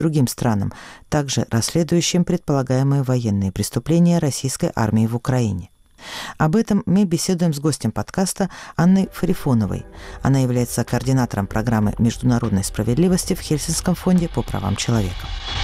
другим странам, также расследующим предполагаемые военные преступления российской армии в Украине. Об этом мы беседуем с гостем подкаста Анной Фарифоновой. Она является координатором программы международной справедливости в Хельсинском фонде по правам человека.